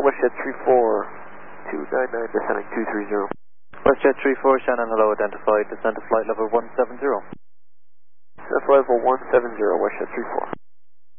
WestJet 34, 299, descending 230. WestJet 34, Shannon, hello, identified, descent to flight level 170. Descent level 170, WestJet 34.